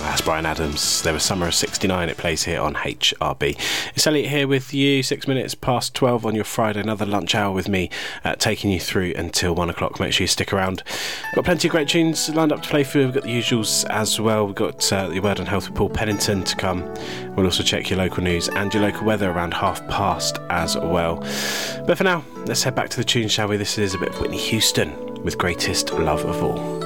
That's Bryan Adams. There was Summer of 69. It plays here on HRB. It's Elliot here with you, 6 minutes past 12 on your Friday. Another lunch hour with me, taking you through until 1 o'clock. Make sure you stick around. Got plenty of great tunes lined up to play for you. We've got the usuals as well. We've got the Word on Health with Paul Pennington to come. We'll also check your local news and your local weather around past as well. But for now, let's head back to the tunes, shall we? This is a bit of Whitney Houston with Greatest Love of All.